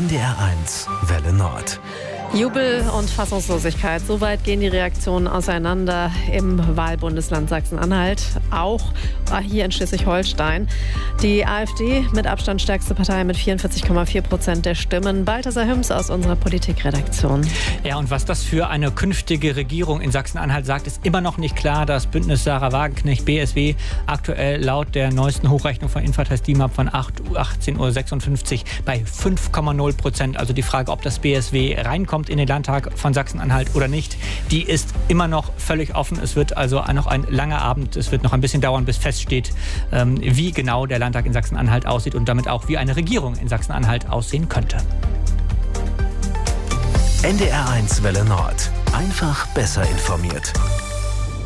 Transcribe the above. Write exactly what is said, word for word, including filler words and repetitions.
N D R eins Welle Nord. Jubel und Fassungslosigkeit, so weit gehen die Reaktionen auseinander im Wahlbundesland Sachsen-Anhalt, auch hier in Schleswig-Holstein. Die AfD mit Abstand stärkste Partei mit vierundvierzig Komma vier Prozent der Stimmen. Balthasar Hüms aus unserer Politikredaktion. Ja, und was das für eine künftige Regierung in Sachsen-Anhalt sagt, ist immer noch nicht klar. Das Bündnis Sarah Wagenknecht B S W aktuell laut der neuesten Hochrechnung von Infratest D I M A P von achtzehn Uhr sechsundfünfzig bei fünf Komma null Prozent. Also die Frage, ob das B S W reinkommt in den Landtag von Sachsen-Anhalt oder nicht, die ist immer noch völlig offen. Es wird also noch ein langer Abend. Es wird noch ein bisschen dauern, bis feststeht, ähm, wie genau der Landtag in Sachsen-Anhalt aussieht und damit auch, wie eine Regierung in Sachsen-Anhalt aussehen könnte. N D R eins Welle Nord. Einfach besser informiert.